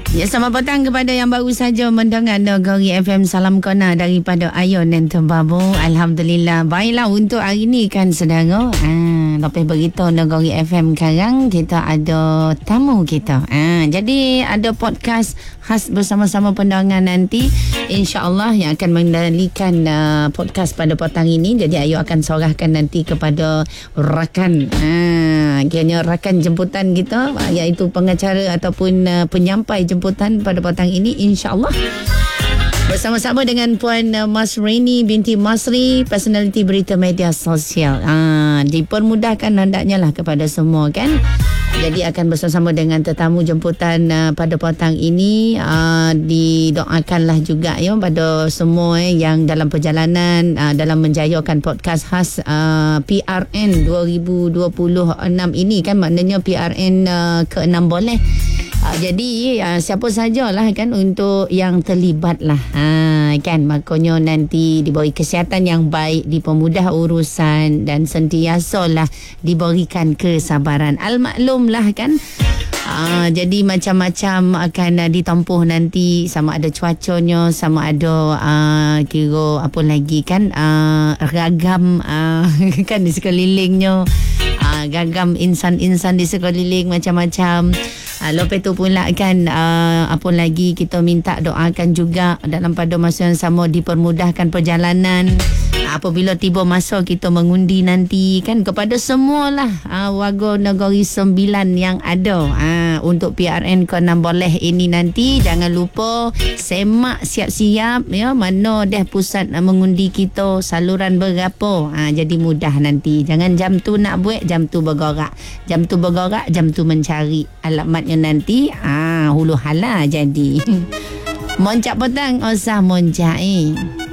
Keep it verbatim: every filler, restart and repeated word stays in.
Ya, selamat petang kepada yang baru saja mendengar Negeri F M. Salam kona daripada Ayon dan Tebabu. Alhamdulillah. Baiklah, untuk hari ni kan saudara, ah, lepas beritahu Negeri F M sekarang kita ada tamu kita. Ah, jadi ada podcast khas bersama-sama pendengar nanti, insya-Allah, yang akan mengendalikan uh, podcast pada petang ini. Jadi Ayu akan sorahkan nanti kepada rakan, ah, kiranya rakan jemputan kita, iaitu pengacara ataupun uh, penyampai jemputan pada petang ini, insya-Allah. Bersama-sama dengan Puan uh, Mas Raini binti Masri, personaliti berita media sosial. Ah, dipermudahkan hendaknya lah kepada semua kan. Jadi akan bersama-sama dengan tetamu jemputan uh, pada petang ini. Uh, didoakanlah juga ya pada semua eh, yang dalam perjalanan uh, dalam menjayakan podcast khas uh, P R N dua ribu dua puluh enam ini kan, maknanya P R N uh, keenam boleh. Uh, jadi uh, siapa sajalah kan untuk yang terlibat lah, uh, kan, makanya nanti diberi kesihatan yang baik, dipermudah urusan dan sentiasalah diberikan kesabaran. Al-maklum lah kan. Uh, jadi macam-macam akan uh, ditempuh nanti, sama ada cuacanya, sama ada uh, kira apa lagi kan, uh, ragam uh, kan di sekelilingnya, uh, ragam insan-insan di sekeliling macam-macam. Uh, lepas tu pula kan uh, apa lagi, kita minta doakan juga dalam pada masa yang sama dipermudahkan perjalanan apabila tiba masa kita mengundi nanti kan, kepada semualah uh, warga negeri sembilan yang ada uh, untuk P R N keenam boleh ini nanti. Jangan lupa semak siap-siap ya, mana dah pusat uh, mengundi kita, saluran berapa, uh, jadi mudah nanti. Jangan jam tu nak buat, jam tu bergerak, jam tu bergerak, jam tu mencari alamatnya nanti, ah, hulu hala jadi. Moncak petang, usah moncak eh.